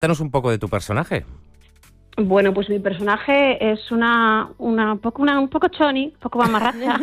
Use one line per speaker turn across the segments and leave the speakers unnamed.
Cuéntanos un poco de tu personaje.
Bueno, pues mi personaje es un poco choni, un poco mamarracha.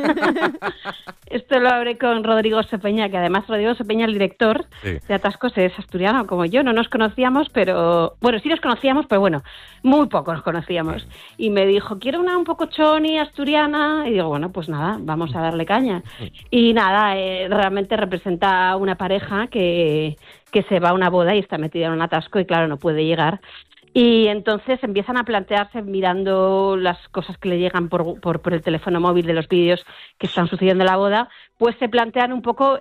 Esto lo hablé con Rodrigo Sepeña, que además Rodrigo Sepeña, el director de Atascos, es asturiano como yo. No nos conocíamos, pero... Bueno, sí nos conocíamos, pero bueno, muy poco nos conocíamos. Y me dijo, quiero una un poco choni, asturiana. Y digo, bueno, pues nada, vamos a darle caña. Y nada, realmente representa una pareja que se va a una boda y está metida en un atasco y claro, no puede llegar. Y entonces empiezan a plantearse, mirando las cosas que le llegan por el teléfono móvil de los vídeos que están sucediendo en la boda, pues se plantean un poco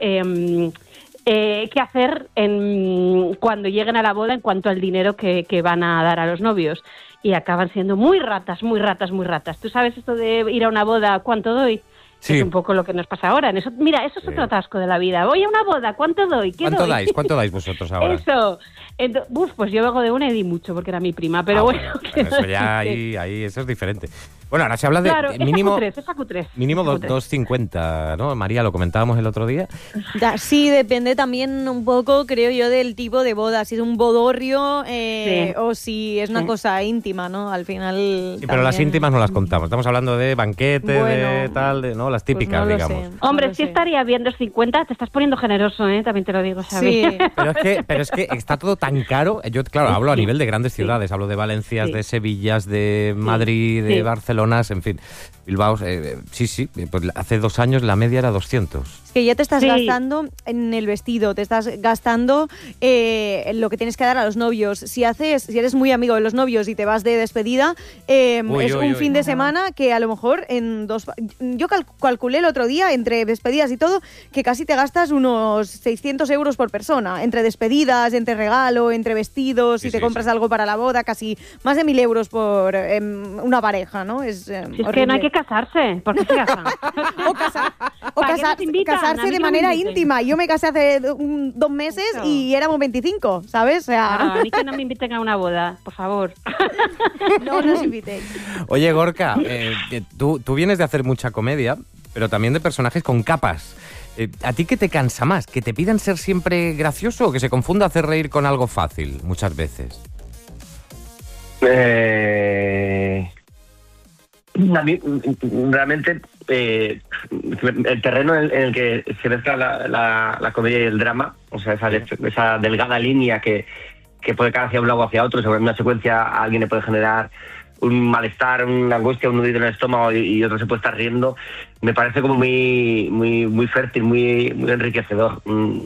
qué hacer cuando lleguen a la boda en cuanto al dinero que van a dar a los novios. Y acaban siendo muy ratas. ¿Tú sabes esto de ir a una boda, cuánto doy? Sí. Es un poco lo que nos pasa ahora. Eso es otro atasco de la vida. Voy a una boda, ¿cuánto doy?
¿Cuánto dais vosotros ahora?
Eso. Pues yo vengo de una y di mucho porque era mi prima, pero bueno.
Eso ya ahí eso es diferente. Bueno, ahora se habla de mínimo,
esa Q3.
Mínimo 2,50, ¿no? María, lo comentábamos el otro día.
Sí, depende también un poco, creo yo, del tipo de boda. Si es un bodorrio o si es una cosa íntima, ¿no? Al final... Sí,
pero
también...
las íntimas no las contamos. Estamos hablando de banquete, de tal, ¿no? Las típicas,
pues no
digamos.
Sé,
Hombre, sí estaría bien 2,50. Te estás poniendo generoso, ¿eh? También te lo digo, Xavi.
Sí.
Pero es que está todo tan caro. Yo, claro, hablo a nivel de grandes ciudades. Hablo de Valencia, de Sevillas, de Madrid, de Barcelona, en fin, Bilbao, pues hace 2 años la media era 200.
Es que ya te estás gastando en el vestido, te estás gastando en lo que tienes que dar a los novios. Si eres muy amigo de los novios y te vas de despedida, fin de semana que a lo mejor yo calculé el otro día, entre despedidas y todo, que casi te gastas unos 600 euros por persona, entre despedidas, entre regalo, entre vestidos, si te compras algo para la boda, casi más de 1.000 euros por una pareja, ¿no? Es
que no hay que casarse. ¿Por qué se casan?
Casarse de manera íntima. Yo me casé hace 2 meses y éramos 25, ¿sabes? O sea...
a mí que no me inviten a una boda, por favor.
No nos invitéis.
Oye, Gorka, tú vienes de hacer mucha comedia, pero también de personajes con capas. ¿A ti qué te cansa más? ¿Que te pidan ser siempre gracioso o que se confunda hacer reír con algo fácil muchas veces?
A mí, realmente, el terreno en el que se mezcla la comedia y el drama, o sea, esa delgada línea que puede caer hacia un lado o hacia otro, sobre una secuencia a alguien le puede generar un malestar, una angustia, un nudido en el estómago y otro se puede estar riendo, me parece como muy, muy, muy fértil, muy, muy enriquecedor.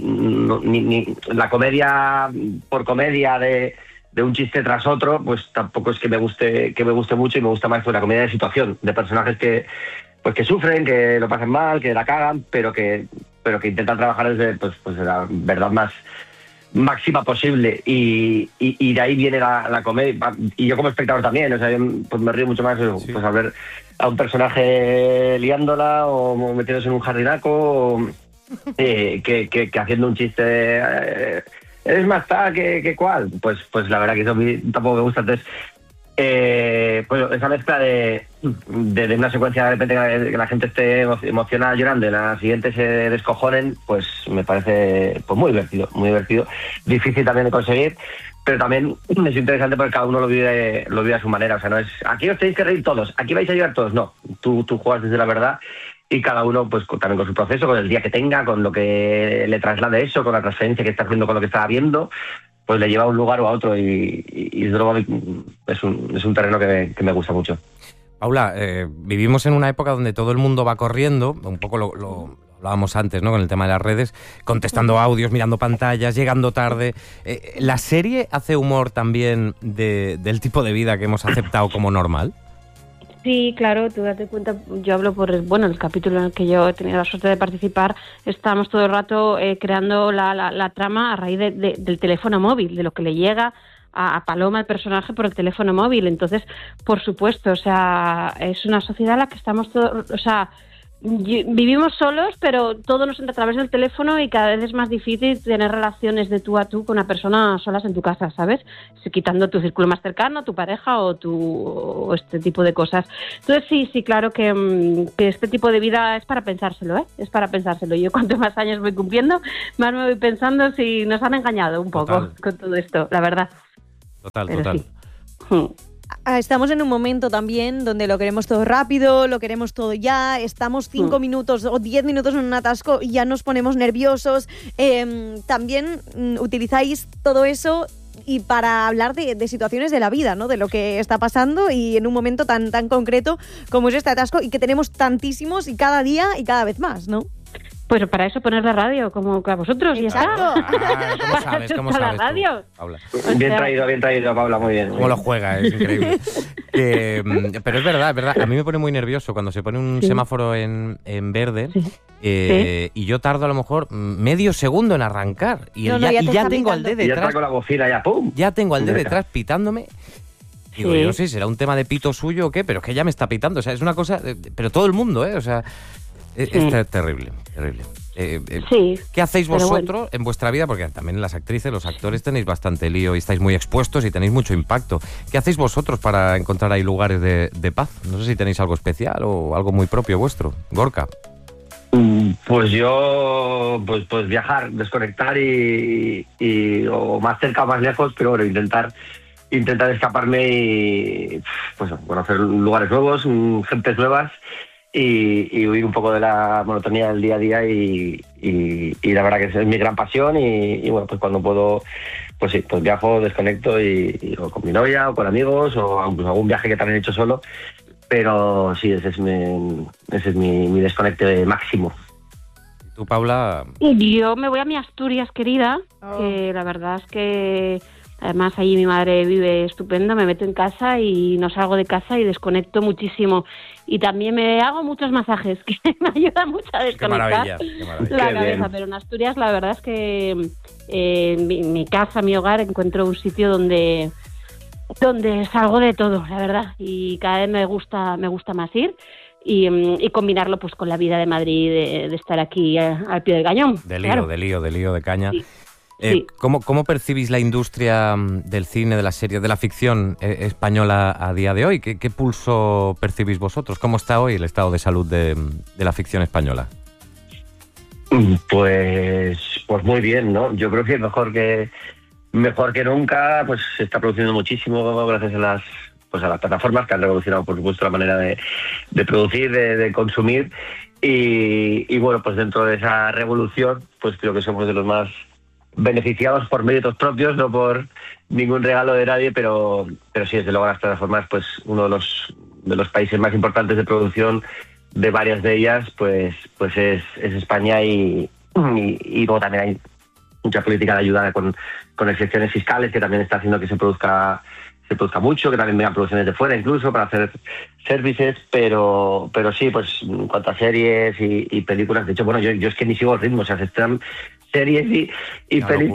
La comedia por comedia de un chiste tras otro, pues tampoco es que me guste mucho, y me gusta más la comedia de situación, de personajes que sufren, que lo pasan mal, que la cagan, pero que intentan trabajar desde pues la verdad más máxima posible, y de ahí viene la comedia, y yo como espectador también, o sea, pues me río mucho más pues al ver a un personaje liándola o metiéndose en un jardinaco que haciendo un chiste ¿eres más tal que cual? Pues la verdad que eso a mí tampoco me gusta. Entonces, pues esa mezcla de una secuencia de repente que la gente esté emocionada llorando y la siguiente se descojonen, pues me parece pues muy divertido. Difícil también de conseguir, pero también es interesante porque cada uno lo vive a su manera. O sea, no es aquí os tenéis que reír todos, aquí vais a llorar todos. No, tú juegas desde la verdad. Y cada uno, pues también con su proceso, con el día que tenga, con lo que le traslade eso, con la transferencia que está haciendo con lo que está viendo, pues le lleva a un lugar o a otro, y desde luego es un terreno que me gusta mucho.
Paula, vivimos en una época donde todo el mundo va corriendo, un poco lo hablábamos antes, ¿no? Con el tema de las redes, contestando audios, mirando pantallas, llegando tarde. ¿La serie hace humor también del tipo de vida que hemos aceptado como normal?
Sí, claro, tú date cuenta, yo hablo por el capítulo en el que yo he tenido la suerte de participar, estamos todo el rato creando la trama a raíz del teléfono móvil, de lo que le llega a Paloma, el personaje, por el teléfono móvil. Entonces, por supuesto, o sea, es una sociedad en la que estamos todos, o sea, vivimos solos, pero todo nos entra a través del teléfono y cada vez es más difícil tener relaciones de tú a tú con una persona solas en tu casa, ¿sabes? Quitando tu círculo más cercano, tu pareja o este tipo de cosas. Entonces sí, claro que este tipo de vida es para pensárselo, ¿eh? Es para pensárselo. Yo cuanto más años voy cumpliendo, más me voy pensando si nos han engañado un poco con todo esto, la verdad.
Total.
Sí.
Estamos en un momento también donde lo queremos todo rápido, lo queremos todo ya, estamos 5 minutos o 10 minutos en un atasco y ya nos ponemos nerviosos. También utilizáis todo eso y para hablar de situaciones de la vida, ¿no? De lo que está pasando y en un momento tan concreto como es este atasco y que tenemos tantísimos y cada día y cada vez más, ¿no?
Pues para eso poner la radio, como a vosotros, y ya está.
¿Cómo sabes
la radio?
Paula?
Bien traído, Paula, muy bien.
Cómo lo juega, es increíble. Pero es verdad. A mí me pone muy nervioso cuando se pone un semáforo en verde y yo tardo a lo mejor medio segundo en arrancar. Y ya tengo al D detrás.
Ya con la bocina, ya, ¡pum!
Ya tengo al D detrás pitándome. Digo, yo no sé si será un tema de pito suyo o qué, pero es que ya me está pitando. O sea, es una cosa... Pero todo el mundo, ¿eh? O sea... Es terrible. ¿Qué hacéis vosotros en vuestra vida? Porque también las actrices, los actores tenéis bastante lío y estáis muy expuestos y tenéis mucho impacto. ¿Qué hacéis vosotros para encontrar ahí lugares de paz? No sé si tenéis algo especial o algo muy propio vuestro. Gorka.
Pues yo, pues viajar, desconectar y o más cerca o más lejos, pero bueno, intentar escaparme y pues conocer lugares nuevos, gentes nuevas. Y huir un poco de la monotonía del día a día y la verdad que es mi gran pasión y bueno, pues cuando puedo, pues sí, pues viajo, desconecto o con mi novia o con amigos o incluso algún viaje que también he hecho solo, pero sí, ese es mi desconecte máximo.
¿Y tú, Paula?
Yo me voy a mi Asturias querida, que la verdad es que además allí mi madre vive estupendo, me meto en casa y no salgo de casa y desconecto muchísimo. Y también me hago muchos masajes, que me ayuda mucho a desconectar
qué maravilla.
la cabeza. Pero en Asturias la verdad es que en mi casa, mi hogar, encuentro un sitio donde salgo de todo, la verdad. Y cada vez me gusta más ir. Y combinarlo pues con la vida de Madrid, de estar aquí al pie del cañón.
De lío, de caña.
Sí.
¿Cómo percibís la industria del cine, de las series, de la ficción española a día de hoy? ¿Qué pulso percibís vosotros? ¿Cómo está hoy el estado de salud de la ficción española?
Pues muy bien, ¿no? Yo creo que mejor que nunca, pues se está produciendo muchísimo gracias a las plataformas que han revolucionado, por supuesto, la manera de producir, de consumir. Y bueno, pues dentro de esa revolución, pues creo que somos de los más beneficiados por méritos propios, no por ningún regalo de nadie, pero sí, desde luego las plataformas, pues uno de los países más importantes de producción de varias de ellas, pues es España y luego también hay mucha política de ayuda con excepciones fiscales que también está haciendo que se produzca mucho, que también vengan producciones de fuera incluso para hacer services, pero sí, pues en cuanto a series y películas, de hecho, bueno, yo es que ni sigo el ritmo, o sea, se están series y pelis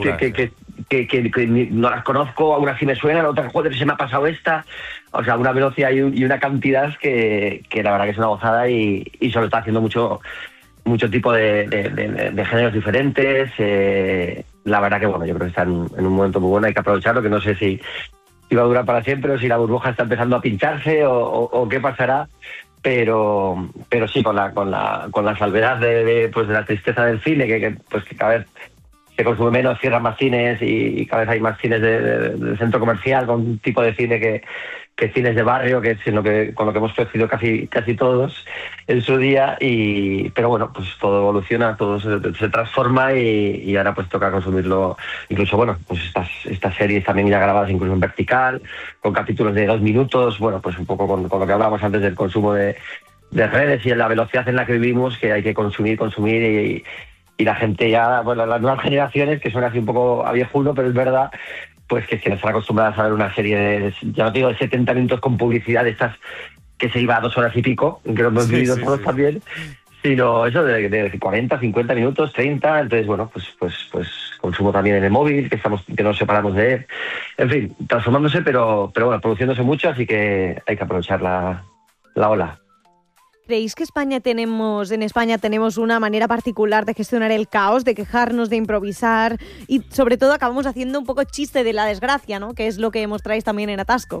que no las conozco, aún así me suenan, otras, joder, se me ha pasado esta, o sea, una velocidad y una cantidad que la verdad que es una gozada y solo está haciendo mucho tipo de géneros diferentes. La verdad que bueno, yo creo que está en un momento muy bueno, hay que aprovecharlo, que no sé si va a durar para siempre o si la burbuja está empezando a pincharse o qué pasará, pero sí, con la salvedad de la tristeza del cine, que cada vez se consume menos, cierran más cines y cada vez hay más cines de centro comercial con un tipo de cine que cines de barrio, que es con lo que hemos crecido casi todos en su día, pero bueno, pues todo evoluciona, todo se transforma y ahora pues toca consumirlo, incluso bueno, pues estas series también ya grabadas incluso en vertical, con capítulos de 2 minutos, bueno, pues un poco con lo que hablábamos antes del consumo de redes y en la velocidad en la que vivimos, que hay que consumir y la gente ya, bueno, las nuevas generaciones, que suena así un poco a viejuno, pero es verdad, pues que no están acostumbradas a ver una serie ya no digo de 70 minutos con publicidad, de estas que se iba a 2 horas y pico, que lo hemos vivido todos también, sino eso de 40, 50 minutos, 30, entonces bueno, pues consumo también en el móvil, que no nos separamos de él, en fin, transformándose, pero bueno, produciéndose mucho, así que hay que aprovechar la ola.
¿Creéis que en España tenemos una manera particular de gestionar el caos, de quejarnos, de improvisar y sobre todo acabamos haciendo un poco chiste de la desgracia, ¿no? Que es lo que mostráis también en Atasco.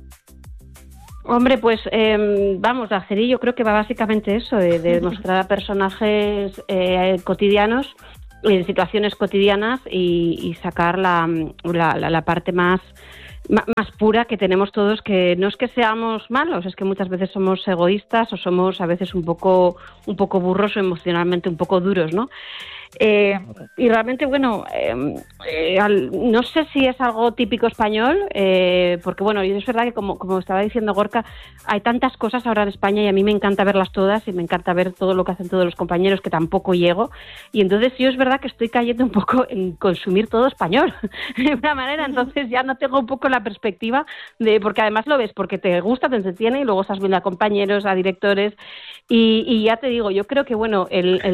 Hombre, pues la serie yo creo que va básicamente eso, de mostrar a personajes cotidianos, en situaciones cotidianas y sacar la parte más más pura que tenemos todos, que no es que seamos malos, es que muchas veces somos egoístas o somos a veces un poco burros o emocionalmente un poco duros, ¿no? Y realmente, bueno, no sé si es algo típico español, porque bueno, es verdad que como estaba diciendo Gorka, hay tantas cosas ahora en España y a mí me encanta verlas todas y me encanta ver todo lo que hacen todos los compañeros, que tampoco llego, y entonces yo es verdad que estoy cayendo un poco en consumir todo español de una manera, entonces ya no tengo un poco la perspectiva porque además lo ves porque te gusta, te entretiene y luego estás viendo a compañeros, a directores y ya te digo, yo creo que bueno,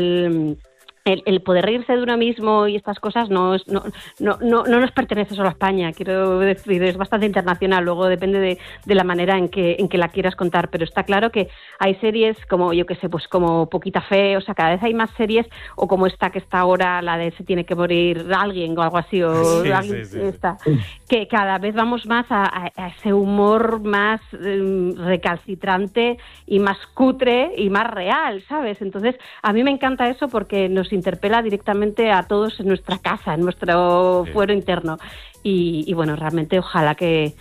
el poder reírse de uno mismo y estas cosas no nos pertenece solo a España, quiero decir, es bastante internacional, luego depende de la manera en que la quieras contar, pero está claro que hay series como, yo que sé, pues como Poquita Fe, o sea, cada vez hay más series, o como esta que está ahora, la de Se tiene que morir alguien o algo así, o sí, alguien esta, que cada vez vamos más a ese humor más recalcitrante y más cutre y más real, ¿sabes? Entonces, a mí me encanta eso porque nos interpela directamente a todos en nuestra casa, en nuestro fuero interno. Y bueno, realmente ojalá que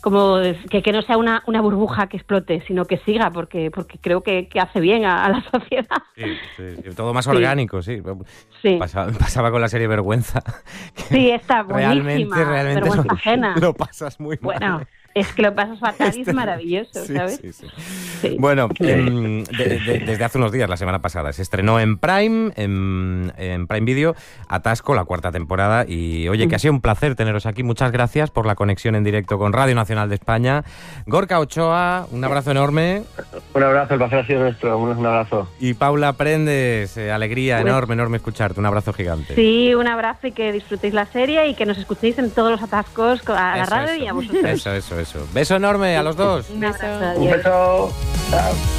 no sea una burbuja que explote, sino que siga, porque creo que hace bien a la sociedad.
Sí, todo más orgánico, sí. Pasaba con la serie Vergüenza.
Sí, está buenísima.
Realmente
Vergüenza ajena.
Lo pasas muy mal.
Bueno, es que lo pasas fatal y es maravilloso, ¿sabes?
Sí. Bueno, desde hace unos días, la semana pasada, se estrenó en Prime, en Prime Video, Atasco, la 4ª temporada. Y oye, que ha sido un placer teneros aquí. Muchas gracias por la conexión en directo con Radio Nacional de España. Gorka Ochoa, un abrazo enorme.
Un abrazo, el placer ha sido nuestro. Un abrazo.
Y Paula Prendes, alegría enorme escucharte. Un abrazo gigante.
Sí, un abrazo y que disfrutéis la serie y que nos escuchéis en todos los atascos a la radio y a vosotros.
Eso. Beso enorme a los dos.
Un abrazo.
Un beso. Chao.